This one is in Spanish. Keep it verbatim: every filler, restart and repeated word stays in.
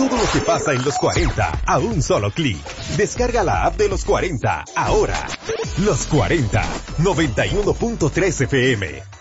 todo lo que pasa en los cuarenta a un solo clic. Descarga la app de los cuarenta ahora. Los cuarenta, noventa y uno punto tres F M.